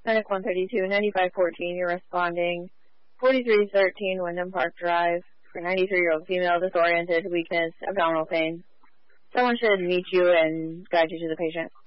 Clinic 132, 9514, you're responding. 4313 Wyndham Park Drive for 93-year-old female, disoriented, weakness, abdominal pain. Someone should meet you and guide you to the patient.